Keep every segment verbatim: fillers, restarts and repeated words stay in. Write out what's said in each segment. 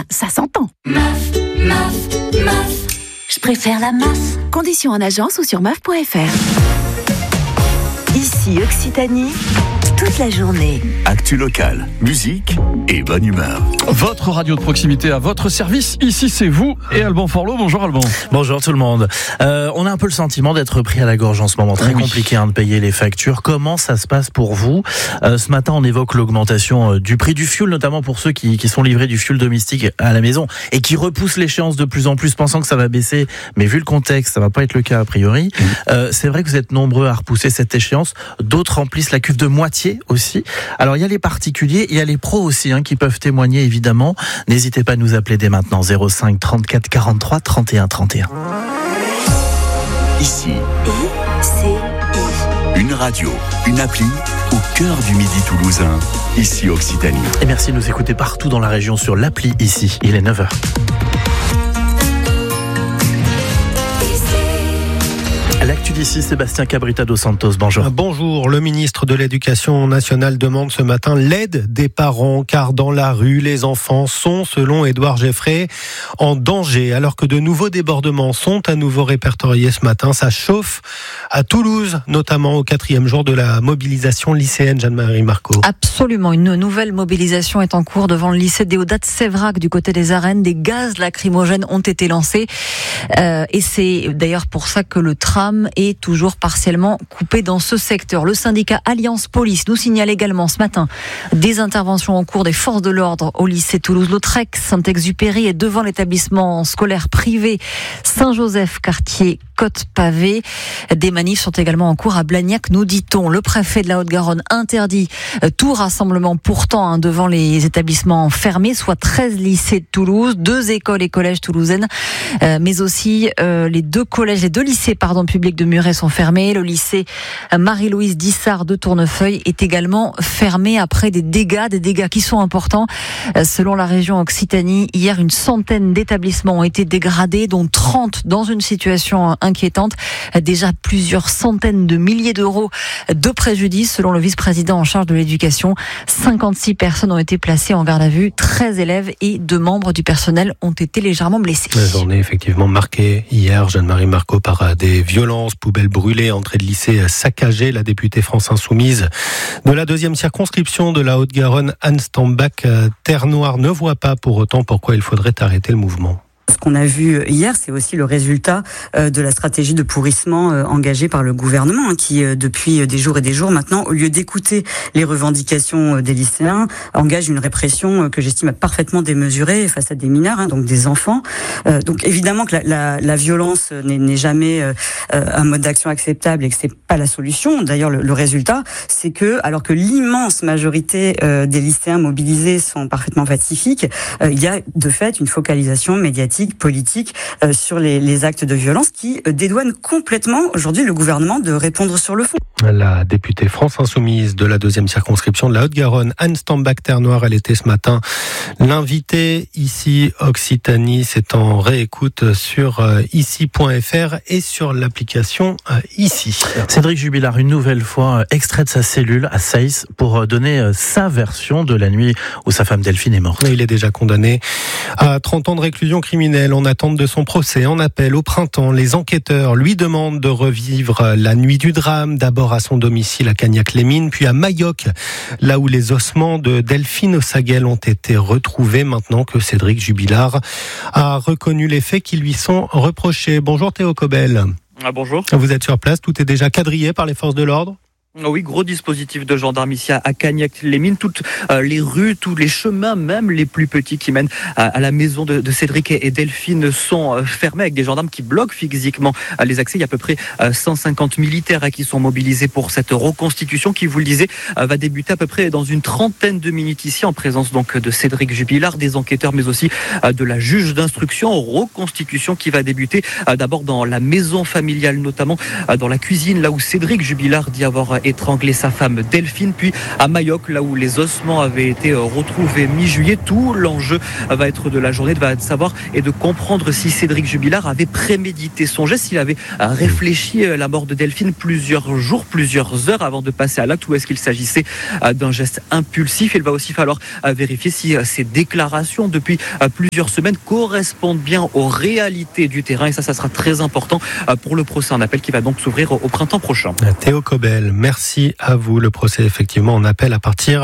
Enfin, ça s'entend. Meuf, meuf, meuf, je préfère la meuf. Conditions en agence ou sur meuf point f r. Ici Occitanie, toute la journée. Actu locale, musique et bonne humeur. Votre radio de proximité à votre service. Ici, c'est vous et Alban Forlot. Bonjour Alban. Bonjour tout le monde. Euh, on a un peu le sentiment d'être pris à la gorge en ce moment. Très oui. compliqué hein, de payer les factures. Comment ça se passe pour vous ? euh, Ce matin, on évoque l'augmentation euh, du prix du fioul, notamment pour ceux qui, qui sont livrés du fioul domestique à la maison et qui repoussent l'échéance de plus en plus, pensant que ça va baisser. Mais vu le contexte, ça va pas être le cas a priori. Mmh. Euh, c'est vrai que vous êtes nombreux à repousser cette échéance. D'autres remplissent la cuve de moitié aussi. Alors il y a les particuliers, il y a les pros aussi hein, qui peuvent témoigner évidemment. N'hésitez pas à nous appeler dès maintenant zéro cinq trente-quatre quarante-trois trente et un trente et un. Ici, I C I. une radio, une appli au cœur du Midi toulousain. Ici Occitanie. Et merci de nous écouter partout dans la région sur l'appli ici. Il est neuf heures. L'actu d'ici, Sébastien Cabrita dos Santos, bonjour. Bonjour, le ministre de l'Éducation nationale demande ce matin l'aide des parents, car dans la rue, les enfants sont, selon Édouard Geffray, en danger. Alors que de nouveaux débordements sont à nouveau répertoriés ce matin, ça chauffe à Toulouse, notamment au quatrième jour de la mobilisation lycéenne. Jeanne-Marie Marco. Absolument, une nouvelle mobilisation est en cours devant le lycée Déodat Séverac du côté des Arènes. Des gaz lacrymogènes ont été lancés euh, et c'est d'ailleurs pour ça que le tram est toujours partiellement coupé dans ce secteur. Le syndicat Alliance Police nous signale également ce matin des interventions en cours des forces de l'ordre au lycée Toulouse-Lautrec, Saint-Exupéry et devant l'établissement scolaire privé Saint-Joseph, quartier Côte-Pavée. Des manifs sont également en cours à Blagnac, nous dit-on. Le préfet de la Haute-Garonne interdit tout rassemblement pourtant hein, devant les établissements fermés, soit treize lycées de Toulouse, deux écoles et collèges toulousaines, euh, mais aussi euh, les deux collèges, les deux lycées pardon publics de Muret sont fermés. Le lycée Marie-Louise Dissart de Tournefeuille est également fermé après des dégâts, des dégâts qui sont importants. Euh, selon la région Occitanie, hier une centaine d'établissements ont été dégradés, dont trente dans une situation inquiétante. Déjà plusieurs centaines de milliers d'euros de préjudice selon le vice-président en charge de l'éducation. cinquante-six personnes ont été placées en garde à vue, treize élèves et deux membres du personnel ont été légèrement blessés. La journée effectivement marquée hier, Jeanne-Marie Marco, par des violences, poubelles brûlées, entrée de lycée saccagée. La députée France Insoumise de la deuxième circonscription de la Haute-Garonne, Anne Stambach, Terre Noire, ne voit pas pour autant pourquoi il faudrait arrêter le mouvement. Ce qu'on a vu hier, c'est aussi le résultat de la stratégie de pourrissement engagée par le gouvernement, qui, depuis des jours et des jours maintenant, au lieu d'écouter les revendications des lycéens, engage une répression que j'estime parfaitement démesurée face à des mineurs, hein, donc des enfants. Donc évidemment que la, la, la violence n'est, n'est jamais un mode d'action acceptable et que c'est pas la solution. D'ailleurs, le, le résultat, c'est que, alors que l'immense majorité des lycéens mobilisés sont parfaitement pacifiques, il y a de fait une focalisation médiatique, politique euh, sur les, les actes de violence qui euh, dédouanent complètement aujourd'hui le gouvernement de répondre sur le fond. La députée France Insoumise de la deuxième circonscription de la Haute-Garonne, Anne Stambach, Terre Noire, elle était ce matin l'invitée ici Occitanie. C'est en réécoute sur euh, ici point f r et sur l'application euh, Ici. Cédric Jubilard, une nouvelle fois extrait de sa cellule à Seyss pour donner sa version de la nuit où sa femme Delphine est morte. Il est déjà condamné à trente ans de réclusion criminelle en attente de son procès. En appel au printemps, les enquêteurs lui demandent de revivre la nuit du drame, d'abord à son domicile à Cagnac-les-Mines, puis à Mayoc, là où les ossements de Delphine Ossaguel ont été retrouvés, maintenant que Cédric Jubilard a reconnu les faits qui lui sont reprochés. Bonjour Théo Cobel. Ah, bonjour. Vous êtes sur place, tout est déjà quadrillé par les forces de l'ordre ? Oui, gros dispositif de gendarme ici à Cagnac-les-Mines. Toutes euh, les rues, tous les chemins, même les plus petits qui mènent à, à la maison de, de Cédric et, et Delphine sont euh, fermés avec des gendarmes qui bloquent physiquement euh, les accès. Il y a à peu près euh, cent cinquante militaires hein, qui sont mobilisés pour cette reconstitution qui, vous le disiez, euh, va débuter à peu près dans une trentaine de minutes ici en présence donc de Cédric Jubilard, des enquêteurs, mais aussi euh, de la juge d'instruction. Reconstitution qui va débuter euh, d'abord dans la maison familiale, notamment euh, dans la cuisine, là où Cédric Jubilard dit avoir étranglé sa femme Delphine. Puis à Mayoc, là où les ossements avaient été retrouvés mi-juillet, tout l'enjeu va être de la journée, va être de savoir et de comprendre si Cédric Jubilard avait prémédité son geste, s'il avait réfléchi à la mort de Delphine plusieurs jours, plusieurs heures avant de passer à l'acte, ou est-ce qu'il s'agissait d'un geste impulsif. Il va aussi falloir vérifier si ces déclarations depuis plusieurs semaines correspondent bien aux réalités du terrain, et ça, ça sera très important pour le procès en appel qui va donc s'ouvrir au printemps prochain. Théo Cobel, merci à vous. Le procès effectivement en appel à partir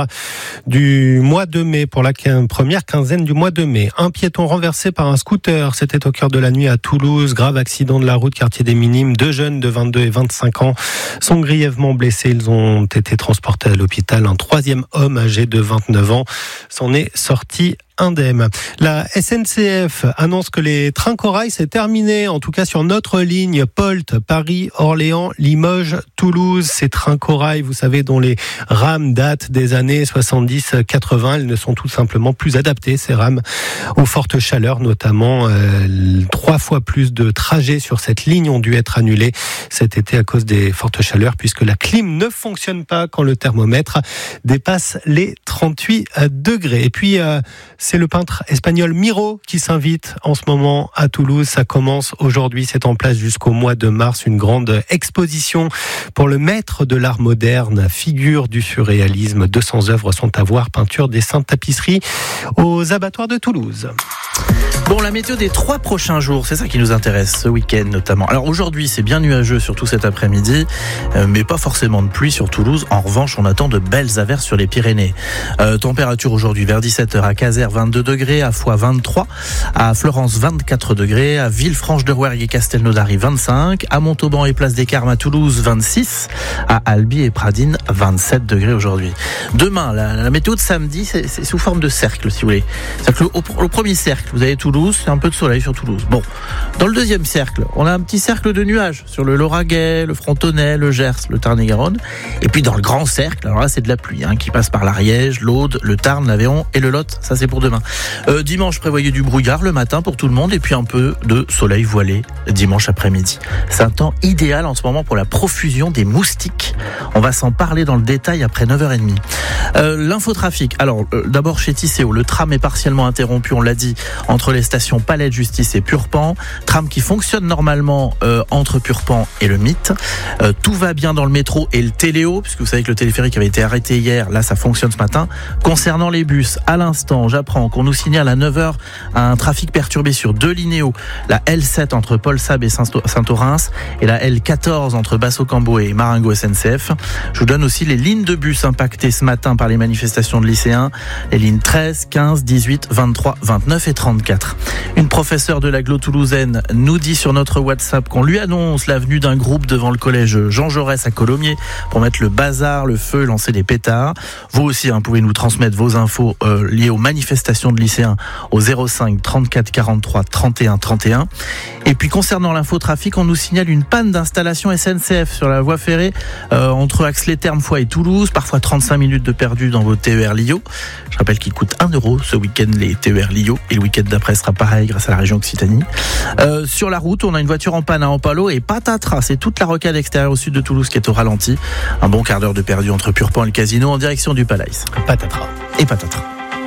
du mois de mai, pour la première quinzaine du mois de mai. Un piéton renversé par un scooter, c'était au cœur de la nuit à Toulouse. Grave accident de la route, quartier des Minimes. Deux jeunes de vingt-deux et vingt-cinq ans sont grièvement blessés. Ils ont été transportés à l'hôpital. Un troisième homme âgé de vingt-neuf ans s'en est sorti indemne. La S N C F annonce que les trains corail, c'est terminé, en tout cas sur notre ligne Polt, Paris, Orléans, Limoges, Toulouse. Ces trains corail, vous savez, dont les rames datent des années soixante-dix quatre-vingts, elles ne sont tout simplement plus adaptées, ces rames, aux fortes chaleurs notamment. Euh, trois fois plus de trajets sur cette ligne ont dû être annulés cet été à cause des fortes chaleurs, puisque la clim ne fonctionne pas quand le thermomètre dépasse les trente-huit degrés. Et puis, euh, c'est le peintre espagnol Miro qui s'invite en ce moment à Toulouse. Ça commence aujourd'hui, c'est en place jusqu'au mois de mars. Une grande exposition pour le maître de l'art moderne, figure du surréalisme. deux cents œuvres sont à voir, peinture, dessins, tapisseries aux abattoirs de Toulouse. Bon, la météo des trois prochains jours, c'est ça qui nous intéresse ce week-end notamment. Alors aujourd'hui, c'est bien nuageux, surtout cet après-midi, euh, mais pas forcément de pluie sur Toulouse. En revanche, on attend de belles averses sur les Pyrénées. Euh, température aujourd'hui vers dix-sept heures à Caser, vingt-deux degrés, à Foix vingt-trois, à Florence vingt-quatre degrés, à Villefranche-de-Rouergue et Castelnaudary vingt-cinq, à Montauban et Place des Carmes à Toulouse vingt-six, à Albi et Pradines vingt-sept degrés aujourd'hui. Demain, la, la météo de samedi, c'est, c'est sous forme de cercle si vous voulez. C'est-à-dire que au, au premier cercle, vous avez Toulouse, c'est un peu de soleil sur Toulouse. Bon, dans le deuxième cercle, on a un petit cercle de nuages sur le Lauragais, le Frontonais, le Gers, le Tarn-et-Garonne. Et puis dans le grand cercle, alors là c'est de la pluie hein, qui passe par l'Ariège, l'Aude, le Tarn, l'Aveyron et le Lot. Ça c'est pour demain. Euh, dimanche, prévoyez du brouillard le matin pour tout le monde et puis un peu de soleil voilé dimanche après-midi. C'est un temps idéal en ce moment pour la profusion des moustiques. On va s'en parler dans le détail après neuf heures trente. Euh, l'infotrafic. Alors euh, d'abord chez Tisséo, le tram est partiellement interrompu, on l'a dit, entre les stations Palais de Justice et Purpan. Tram qui fonctionne normalement euh, entre Purpan et le Mythe. Euh, tout va bien dans le métro et le Téléo, puisque vous savez que le téléphérique avait été arrêté hier. Là, ça fonctionne ce matin. Concernant les bus, à l'instant, j'apprends qu'on nous signale à neuf heures un trafic perturbé sur deux linéos. La L sept entre Paul-Sab et Saint-Orens et la L quatorze entre Basso-Cambo et Marengo S N C F. Je vous donne aussi les lignes de bus impactées ce matin par les manifestations de lycéens. Les lignes treize, quinze, dix-huit, vingt-trois, vingt-neuf et trente-quatre. Une professeure de l'agglo toulousaine nous dit sur notre WhatsApp qu'on lui annonce la venue d'un groupe devant le collège Jean Jaurès à Colomiers pour mettre le bazar, le feu, lancer des pétards. Vous aussi, hein, pouvez nous transmettre vos infos euh, liées aux manifestations de lycéens au zéro cinq trente-quatre quarante-trois trente et un trente et un. Et puis concernant l'infotrafic, on nous signale une panne d'installation S N C F sur la voie ferrée euh, entre Ax-les-Thermes, Foix et Toulouse. Parfois trente-cinq minutes de perdu dans vos T E R Lio. Je rappelle qu'il coûte un euro ce week-end les T E R Lio et le week-end d'après sera pareil grâce à la région Occitanie. Euh, sur la route, on a une voiture en panne à Ampalo et patatras, c'est toute la rocade extérieure au sud de Toulouse qui est au ralenti. Un bon quart d'heure de perdu entre Purpan et le Casino en direction du Palais. Patatras. Et patatras.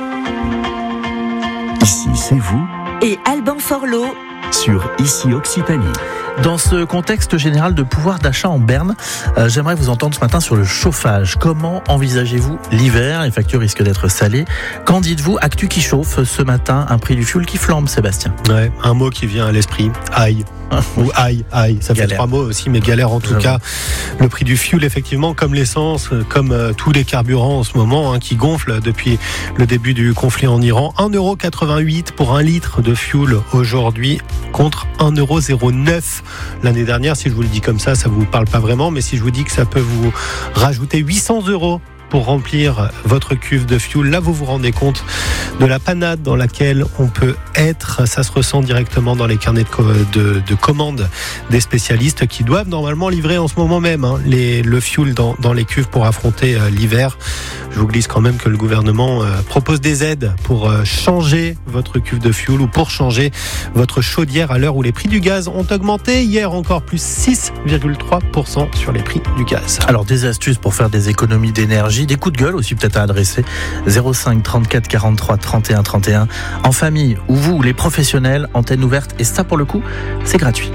Ici, c'est vous Et Alban Forlot sur Ici Occitanie. Dans ce contexte général de pouvoir d'achat en berne, euh, j'aimerais vous entendre ce matin sur le chauffage. Comment envisagez-vous l'hiver ? Les factures risquent d'être salées. Qu'en dites-vous ? Actu qui chauffe ce matin, un prix du fioul qui flambe, Sébastien. Ouais, un mot qui vient à l'esprit, aïe. Ou aïe, aïe, ça fait Galère. trois mots aussi, mais galère en tout J'avoue. cas. Le prix du fioul, effectivement, comme l'essence, comme euh, tous les carburants en ce moment, hein, qui gonflent depuis le début du conflit en Iran. un euro quatre-vingt-huit pour un litre de fioul aujourd'hui, contre un euro zéro neuf l'année dernière. Si je vous le dis comme ça, ça vous parle pas vraiment, mais si je vous dis que ça peut vous rajouter huit cents euros pour remplir votre cuve de fioul. Là, vous vous rendez compte de la panade dans laquelle on peut être. Ça se ressent directement dans les carnets de, co- de, de commandes des spécialistes qui doivent normalement livrer en ce moment même hein, les, le fioul dans, dans les cuves pour affronter euh, l'hiver. Je vous glisse quand même que le gouvernement euh, propose des aides pour euh, changer votre cuve de fioul ou pour changer votre chaudière à l'heure où les prix du gaz ont augmenté. Hier encore plus six virgule trois pour cent sur les prix du gaz. Alors des astuces pour faire des économies d'énergie, des coups de gueule aussi peut-être à adresser. zéro cinq trente-quatre quarante-trois trente et un trente et un. En famille ou vous, les professionnels, antenne ouverte. Et ça pour le coup, c'est gratuit.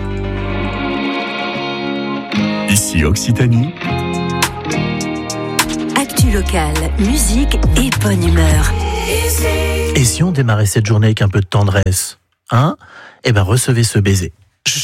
Ici Occitanie. Actu locale, musique et bonne humeur. Et si on démarrait cette journée avec un peu de tendresse, hein ? Eh ben recevez ce baiser.